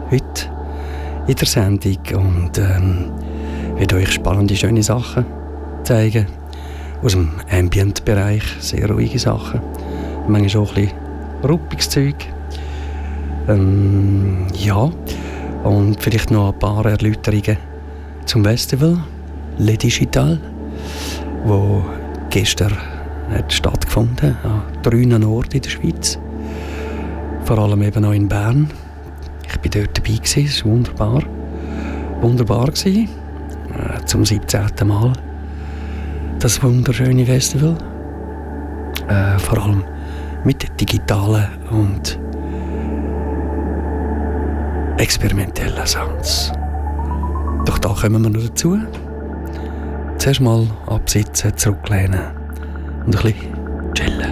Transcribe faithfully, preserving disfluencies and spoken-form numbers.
heute in der Sendung und ähm, werde euch spannende, schöne Sachen zeigen. Aus dem Ambient-Bereich, sehr ruhige Sachen. Manchmal auch ein bisschen ruppiges Zeug. Ähm, ja, und vielleicht noch ein paar Erläuterungen zum Festival Le Digital, wo gestern hat stattgefunden an drei Orten in der Schweiz. Vor allem eben auch in Bern. Ich war dort dabei, gewesen. Es war wunderbar. Wunderbar gewesen. Äh, zum siebzehnten Mal. Das wunderschöne Festival. Äh, vor allem mit digitalen und experimentellen Sounds. Doch da kommen wir noch dazu. Zuerst mal absitzen, zurücklehnen und ein bisschen chillen.